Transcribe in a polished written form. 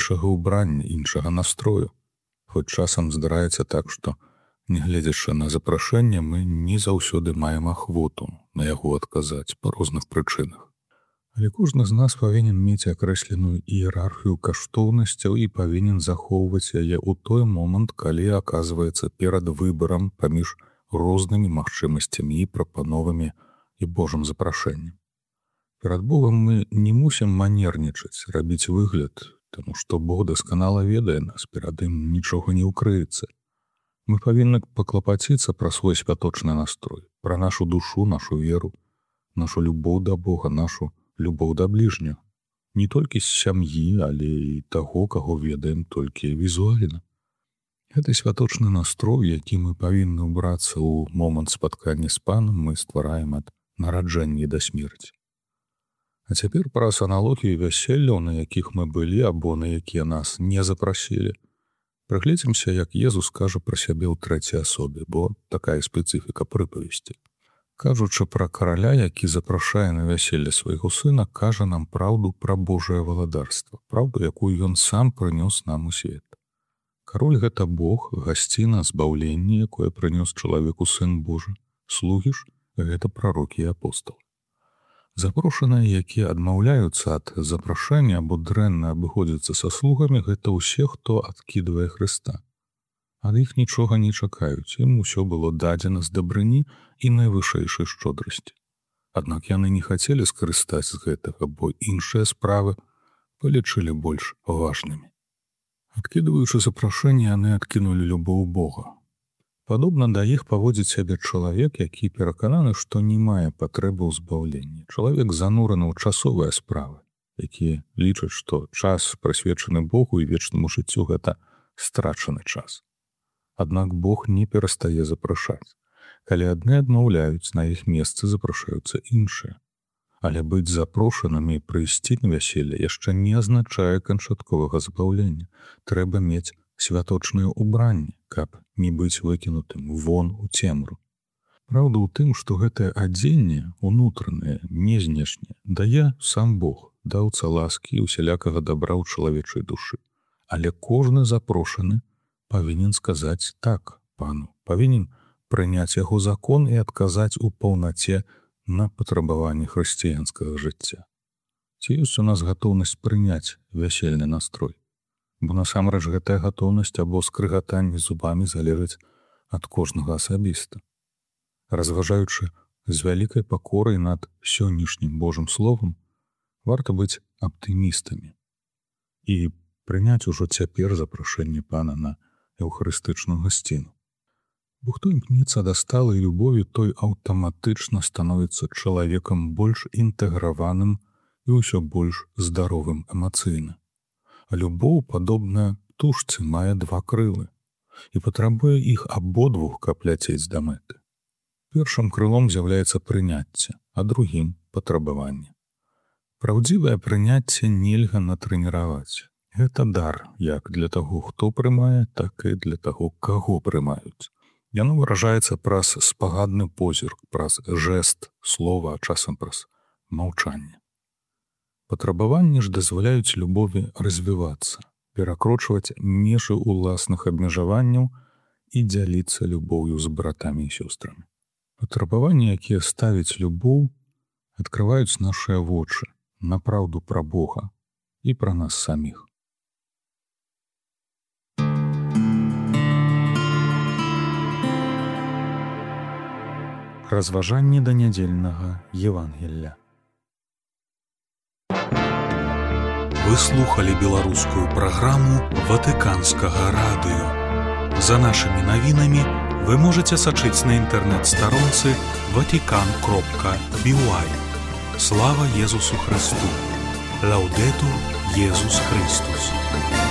іншага ўбрання, іншага настрою. Хоць часам здараецца так, што, нягледзячы на запрашэнне, мы не заўсёды маем ахвоту на яго адказаць па розных прычынах. Але кожны з нас павінен мець акрэсленую іерархію каштоўнасцяў і павінен захоўваць яе ў той момант, калі аказваецца перад выбарам паміж рознымі магчымасцямі і прапановамі і Божым запрашэннем. Перад Богам мы не мусім манернічаць, рабіць выгляд, таму што Бог дасканала ведае нас, перад ім нічога не ўкрыецца. Мы павінны паклапаціцца пра свой святочны настрой, пра нашу душу, нашу веру, нашу любоў да Бога, нашу любоў да бліжняга. Не толькі з сям'і, але і таго, каго ведаем толькі візуальна. Гэты святочны настрой, які мы павінны ўбрацца ў момант спаткання з Панам, мы ствараем ад нараджэння да смерці. А цяпер праз аналогію вяселляў, на якіх мы былі або на якія нас не запрасілі, прыгледзімся, як Езус кажа пра сябе ў трэцяй асобе, бо такая спецыфіка прыпавесці. Кажучы пра караля, які запрашае на вяселле свайго сына, кажа нам праўду пра Божае валадарства, праўду, якую ён сам прынёс нам у свет. Кароль — гэта Бог, гасціна, збаўленне, якое прынёс чалавеку сын Божы. Слугі ж — гэта прарокі і апосталы. Запрошаныя, якія адмаўляюцца ад запрашэння або дрэнна абыходзяцца са слугамі, гэта ўсе, хто адкідвае Хрыста. Ад іх нічога не чакаюць, ім усё было дадзена з дабрыні і найвышэйшай шчодрасці. Аднак яны не хацелі скарыстаць з гэтага, бо іншыя справы палічылі больш важнымі. Адкідваючы запрашэнне, яны адкінулі любоў Бога. Падобна да іх паводзіць сябе чалавек, які перакананы, што не мае патрэбы ў збаўленні. Чалавек занураны ў часовыя справы, якія лічаць, што час, прысвечаны Богу і вечнаму жыццю, гэта страчаны час. Аднак Бог не перастае запрашаць. Калі адны адмаўляюць, на іх месцы запрашаюцца іншыя. Але быць запрошанымі і прыйсці на вяселле яшчэ не азначае канчатковага збаўлення. Трэба мець святочнае ўбранне, каб не быць выкінутым вон у цемру. Праўда ў тым, што гэтае адзенне, унутранае, не знешняе, дае сам Бог, даўца ласкі і усялякага дабра ў чалавечай душы. Але кожны запрошаны павінен сказаць так Пану, павінен прыняць яго закон і адказаць у паўнаце на патрабаванні хрысціянскага жыцця. Ці ёсць у нас гатоўнасць прыняць вясельны настрой? Бо насамрэч гэтая гатоўнасць або скрыгатанне зубамі залежыць ад кожнага асабіста. Разважаючы з вялікай пакорай над сённяшнім Божым словам, варта быць аптымістамі і прыняць ужо цяпер запрашэнне Пана на еўхарыстычную гасціну. Бо хто імкнецца да сталай любові, той аўтаматычна становіцца чалавекам больш інтэграваным і ўсё больш здаровым эмацыйна. А любоў, падобная птушцы, мае два крылы і патрабуе іх абодвух, каб ляцець да мэты. Першым крылом з'яўляецца прыняцце, а другім — патрабаванне. Праўдзівае прыняцце нельга натрэніраваць. Гэта дар як для таго, хто прымае, так і для таго, каго прымаюць. Яно выражаецца праз спагадны позірк, праз жэст, слова, а часам праз маўчанне. Патрабаванні ж дазваляюць любові развівацца, перакрочваць межы ўласных абмежаванняў і дзяліцца любоўю з братамі і сёстрамі. Патрабаванні, якія ставяць любоў, адкрываюць нашыя вочы на праўду пра Бога і пра нас саміх. Разважанне да нядзельнага Евангелля. Вы слухали беларускую праграму Ватыканскага радыё. За нашымі навінамі вы можаце сачыць на інтэрнэт-старонцы vatican.by. Слава Езусу Христу! Лаўдэтур Езус Христус!